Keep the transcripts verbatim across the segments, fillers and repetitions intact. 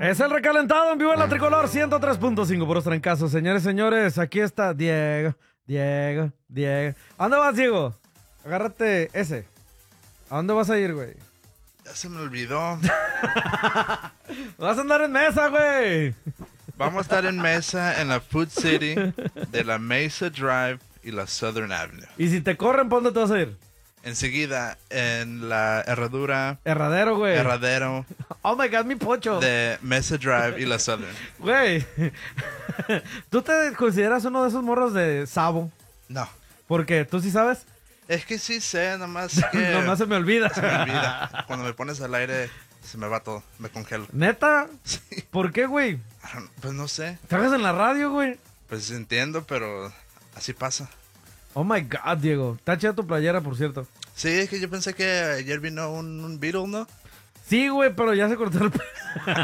Es el recalentado en vivo en la Tricolor ciento tres punto cinco por en caso. Señores, señores, aquí está Diego, Diego, Diego. ¿A dónde vas, Diego? Agárrate ese. ¿A dónde vas a ir, güey? Ya se me olvidó. Vas a andar en mesa, güey. Vamos a estar en mesa en la Food City de la Mesa Drive y la Southern Avenue. Y si te corren, ¿por dónde te vas a ir? Enseguida en la herradura. Herradero, güey. Herradero. Oh my God, mi pocho. De Mesa Drive y la Southern. Güey. ¿Tú te consideras uno de esos morros de Sabo? No. ¿Por qué? ¿Tú sí sabes? Es que sí sé, nomás que... Nomás se me olvida. Se me olvida. Cuando me pones al aire, se me va todo. Me congelo. ¿Neta? Sí. ¿Por qué, güey? Pues no sé. ¿Trabajas en la radio, güey? Pues entiendo, pero así pasa. Oh my God, Diego. Está chida tu playera, por cierto. Sí, es que yo pensé que ayer vino un, un Beatle, ¿no? Sí, güey, pero ya se cortó el pelo.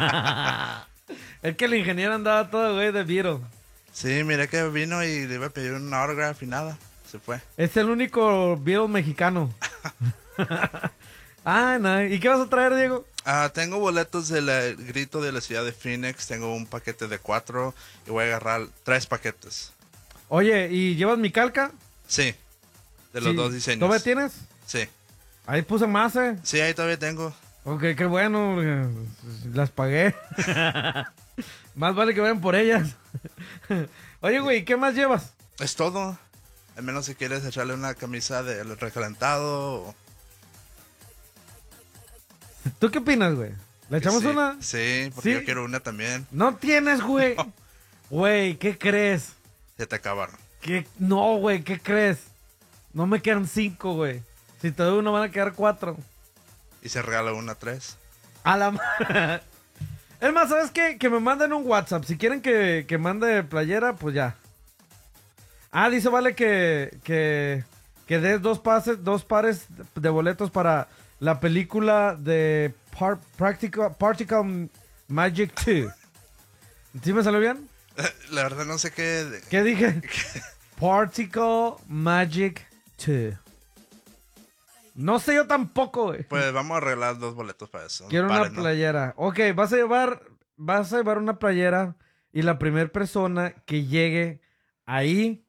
Es que el ingeniero andaba todo, güey, de Beatle. Sí, miré que vino y le iba a pedir un autograph y nada. Se fue. Es el único Beatle mexicano. Ah, no. ¿Y qué vas a traer, Diego? Ah, tengo boletos del grito de la ciudad de Phoenix. Tengo un paquete de cuatro y voy a agarrar tres paquetes. Oye, ¿y llevas mi calca? Sí, de los Sí. dos diseños. ¿Todavía tienes? Sí. Ahí puse más, ¿eh? Sí, ahí todavía tengo. Ok, qué bueno. porque Las pagué. Más vale que vayan por ellas. Oye, güey, ¿qué más llevas? Es todo. Al menos si quieres echarle una camisa del recalentado. O... ¿Tú qué opinas, güey? ¿Le echamos sí, una? Sí, porque ¿Sí? yo quiero una también. No tienes, güey. No. Güey, ¿qué crees? Se te acabaron. ¿Qué? No, güey, ¿qué crees? No me quedan cinco, güey. Si te doy uno, van a quedar cuatro. Y se regala una tres. A la madre. Es más, ¿sabes qué? Que me manden un WhatsApp. Si quieren que, que mande playera, pues ya. Ah, dice Vale que, que, que des dos pases, dos pares de boletos para la película de Par- Practical, Particle Magic dos. ¿Sí me salió bien? La verdad no sé qué... ¿Qué dije? Particle Magic dos. No sé yo tampoco, güey. Pues vamos a arreglar dos boletos para eso. Quiero Pares, una ¿no? playera. Ok, vas a llevar, vas a llevar una playera y la primera persona que llegue ahí